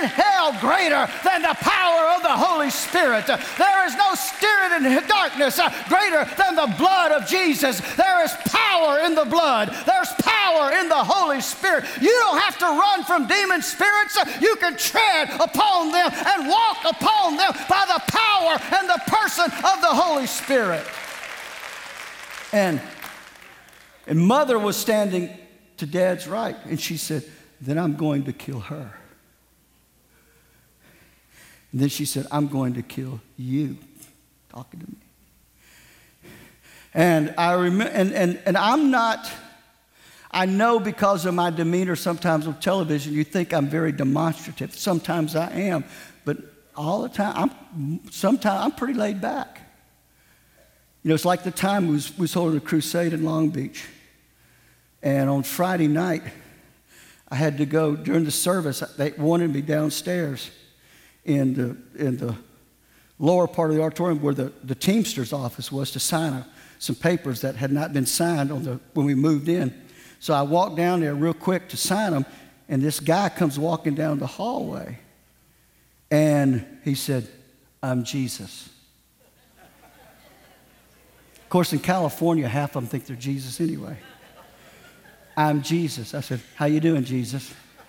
in hell greater than the power of the Holy Spirit. There is no spirit in darkness greater than the blood of Jesus. There is power in the blood. There's power in the Holy Spirit. You don't have to run from demon spirits. You can tread upon them and walk upon them by the power and the person of the Holy Spirit. And Mother was standing to Dad's right, and she said, then I'm going to kill her. And then she said, I'm going to kill you, talking to me. And I remember, and I'm not, I know because of my demeanor sometimes on television, you think I'm very demonstrative. Sometimes I am, but all the time, sometimes I'm pretty laid back. You know, it's like the time we was holding a crusade in Long Beach. And on Friday night, I had to go during the service. They wanted me downstairs in the lower part of the auditorium where the Teamsters office was to sign some papers that had not been signed when we moved in. So I walked down there real quick to sign them, and this guy comes walking down the hallway, and he said, I'm Jesus. Of course, in California, half of them think they're Jesus anyway. I'm Jesus. I said, how you doing, Jesus?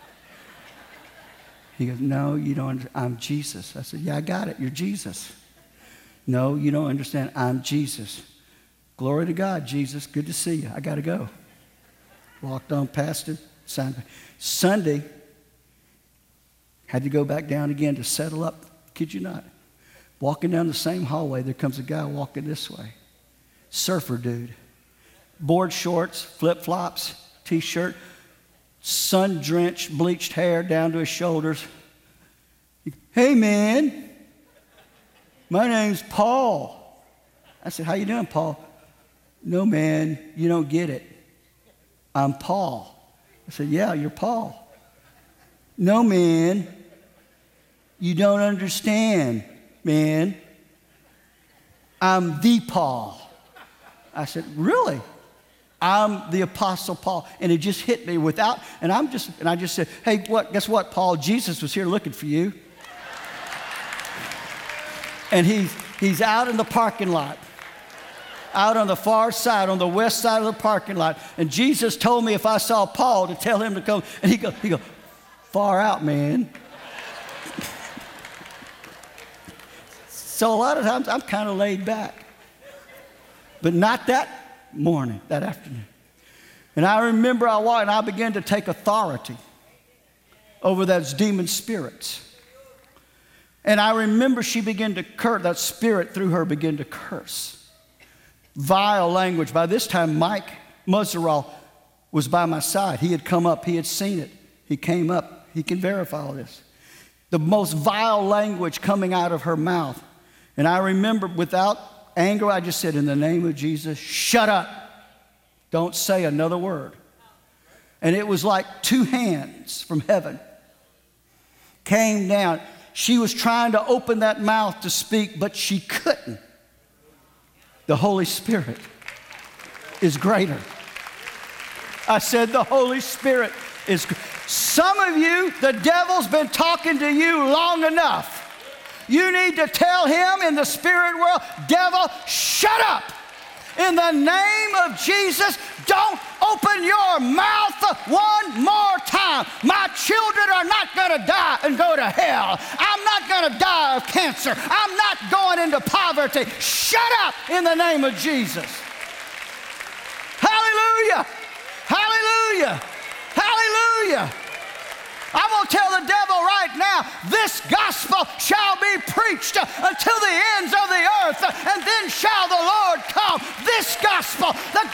He goes, no, you don't understand. I'm Jesus. I said, yeah, I got it. You're Jesus. No, you don't understand. I'm Jesus. Glory to God, Jesus. Good to see you. I got to go. Walked on past him. Sunday, had to go back down again to settle up. Kid you not. Walking down the same hallway, there comes a guy walking this way. Surfer dude. Board shorts, flip-flops, T-shirt, sun-drenched, bleached hair down to his shoulders. Hey, man, my name's Paul. I said, how you doing, Paul? No, man, you don't get it. I'm Paul. I said, yeah, you're Paul. No, man, you don't understand, man. I'm the Paul. I said, really? I'm the Apostle Paul. And it just hit me and I just said, hey, guess what, Paul? Jesus was here looking for you. And he's out in the parking lot, out on the far side, on the west side of the parking lot. And Jesus told me if I saw Paul to tell him to come. And he go, far out, man. So a lot of times I'm kind of laid back. But not that morning, that afternoon. And I remember I walked and I began to take authority over those demon spirits. And I remember she began to curse, that spirit through her began to curse. Vile language. By this time, Mike Muzzerall was by my side. He had come up, he had seen it. He came up, he can verify all this. The most vile language coming out of her mouth. And I remember without anger, I just said, in the name of Jesus, shut up. Don't say another word. And it was like two hands from heaven came down. She was trying to open that mouth to speak, but she couldn't. The Holy Spirit is greater. I said the Holy Spirit is greater. Some of you, the devil's been talking to you long enough. You need to tell him in the spirit world, devil, shut up. In the name of Jesus, don't open your mouth one more time. My children are not going to die and go to hell. I'm not going to die of cancer. I'm not going into poverty. Shut up in the name of Jesus. Hallelujah. Hallelujah. Hallelujah. I'm going to tell the devil right now, this gospel shall be preached until the ends of the earth, and then shall the Lord come. This gospel, the